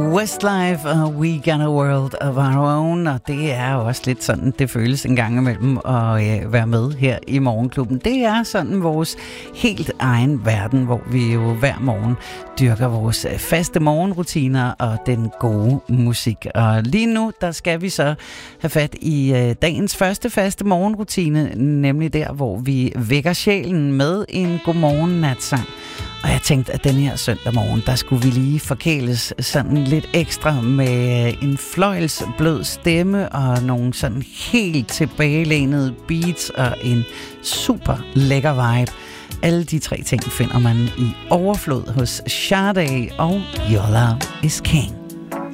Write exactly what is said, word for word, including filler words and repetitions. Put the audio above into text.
Westlife og We Got a World of Our Own, og det er jo også lidt sådan, det føles en gang imellem at øh, være med her i Morgenklubben. Det er sådan vores helt egen verden, hvor vi jo hver morgen dyrker vores faste morgenrutiner og den gode musik. Og lige nu, der skal vi så have fat i øh, dagens første faste morgenrutine, nemlig der, hvor vi vækker sjælen med en godmorgen-natsang. Og jeg tænkte, at den her søndag morgen, der skulle vi lige forkæles sådan lidt ekstra med en fløjelsblød stemme og nogle sådan helt tilbagelænede beats og en super lækker vibe. Alle de tre ting finder man i overflod hos Sade og Your Love is King.